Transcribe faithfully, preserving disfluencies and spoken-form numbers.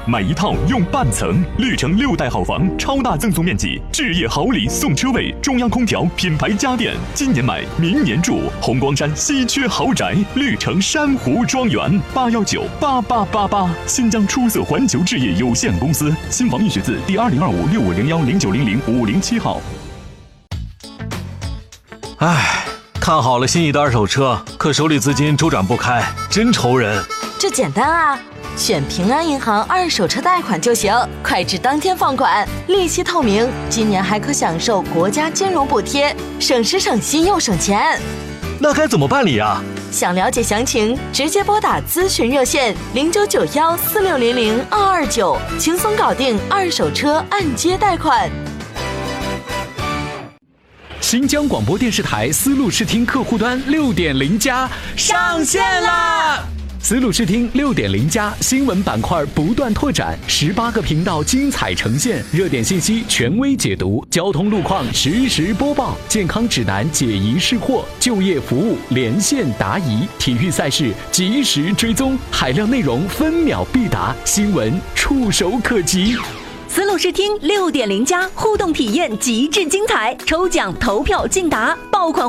买一套用半层。绿城六代好房，超大赠送面积，置业好礼送车位，中央空调，品牌家电，今年买，明年住。红光山稀缺豪宅，绿城珊瑚庄园，八幺九八八八八。新疆出色环球置业有限公司，新房易学字第二零二五六五零幺零九零零五零七号。 唉，看好了心仪的二手车，可手里资金周转不开，真愁人。 这简单啊，选平安银行二手车贷款就行，快至当天放款，利息透明，今年还可享受国家金融补贴，省时省心又省钱。 那该怎么办理啊？ 想了解详情，直接拨打咨询热线零九九幺四六零零二二九，轻松搞定二手车按揭贷款。 新疆广播电视台丝路视听客户端 六点零 加上线啦！丝路视听 六点零 加新闻板块不断拓展，十八个频道精彩呈现，热点信息权威解读，交通路况实时播报，健康指南解疑释惑，就业服务连线答疑，体育赛事及时追踪，海量内容分秒必答，新闻触手可及。 丝路视听 六点零 加互动体验极致精彩，抽奖投票竞答爆款